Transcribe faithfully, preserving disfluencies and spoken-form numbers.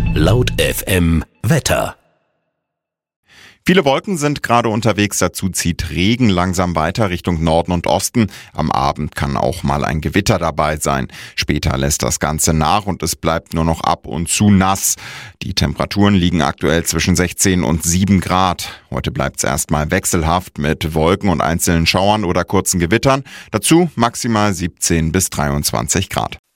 Laut F M Wetter. Viele Wolken sind gerade unterwegs, dazu zieht Regen langsam weiter Richtung Norden und Osten. Am Abend kann auch mal ein Gewitter dabei sein. Später lässt das Ganze nach und es bleibt nur noch ab und zu nass. Die Temperaturen liegen aktuell zwischen sechzehn und sieben Grad. Heute bleibt es erstmal wechselhaft mit Wolken und einzelnen Schauern oder kurzen Gewittern. Dazu maximal siebzehn bis dreiundzwanzig Grad.